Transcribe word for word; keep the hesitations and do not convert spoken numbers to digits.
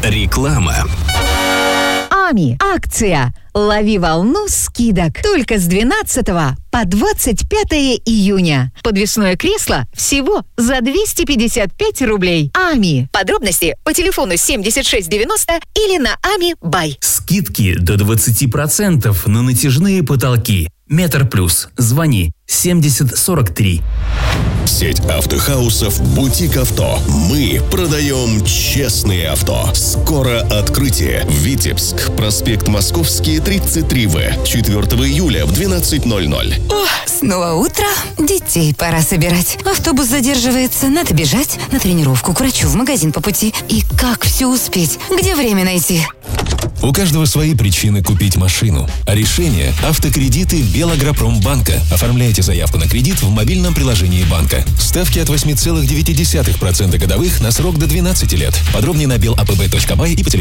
Реклама. АМИ. Акция «Лови волну скидок» только с двенадцатого по двадцать пятое июня. Подвесное кресло всего за двести пятьдесят пять рублей. АМИ. Подробности по телефону семьдесят шесть девяносто или на ами бай. Скидки до двадцати процентов на натяжные потолки. Метр плюс. Звони семьдесят сорок три. Сеть автохаусов «Бутик Авто». Мы продаем честные авто. Скоро открытие. Витебск. Проспект Московский, тридцать три вэ. четвёртого июля в двенадцать ноль ноль. Ох, снова утро. Детей пора собирать. Автобус задерживается. Надо бежать на тренировку, к врачу, в магазин по пути. И как все успеть? Где время найти? У каждого свои причины купить машину. А решение – автокредиты Белагропромбанка. Оформляйте заявку на кредит в мобильном приложении банка. Ставки от восемь целых девять десятых процента годовых на срок до двенадцати лет. Подробнее на бел а пэ бэ точка бай и по телефону